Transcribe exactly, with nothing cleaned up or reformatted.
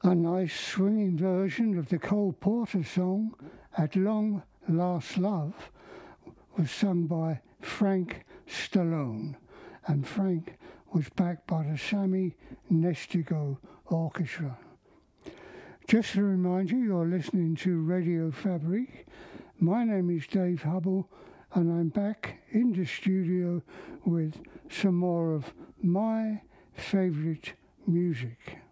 A nice swinging version of the Cole Porter song, At Long Last Love, was sung by Frank Stallone, and Frank was backed by the Sammy Nestigo Orchestra. Just to remind you, you're listening to Radio Fabric. My name is Dave Hubble, and I'm back in the studio with some more of my favourite music.